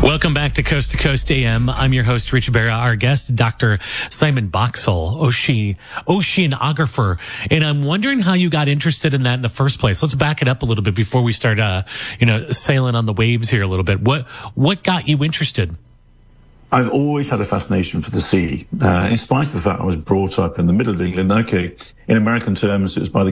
Welcome back to Coast AM. I'm your host, Rich Barra. Our guest, Dr. Simon Boxall, oceanographer. And I'm wondering how you got interested in that in the first place. Let's back it up a little bit before we start, sailing on the waves here a little bit. What got you interested? I've always had a fascination for the sea, in spite of the fact I was brought up in the middle of England. Okay, in American terms, it was by the